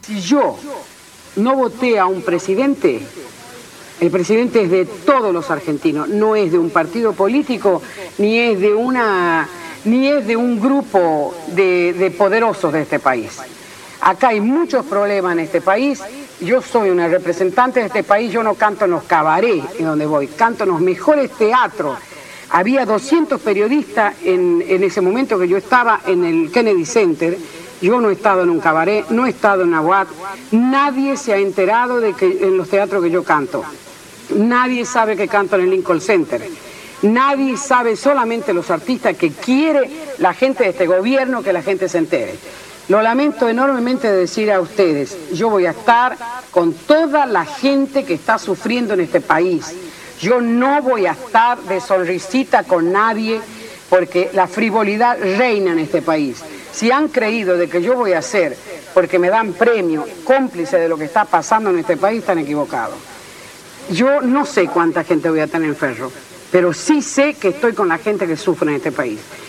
Si yo no voté a un presidente, el presidente es de todos los argentinos, no es de un partido político, ni es de un grupo de poderosos de este país. Acá hay muchos problemas en este país. Yo soy una representante de este país, yo no canto en los cabarets en donde voy, canto en los mejores teatros. Había 200 periodistas en ese momento que yo estaba en el Kennedy Center. Yo no he estado en un cabaret, no he estado en una UAT. Nadie se ha enterado de que en los teatros que yo canto. Nadie sabe que canto en el Lincoln Center. Nadie sabe, solamente los artistas, que quiere la gente de este gobierno que la gente se entere. Lo lamento enormemente de decir a ustedes, yo voy a estar con toda la gente que está sufriendo en este país. Yo no voy a estar de sonrisita con nadie porque la frivolidad reina en este país. Si han creído de que yo voy a ser, porque me dan premio, cómplice de lo que está pasando en este país, están equivocados. Yo no sé cuánta gente voy a tener en Ferro, pero sí sé que estoy con la gente que sufre en este país.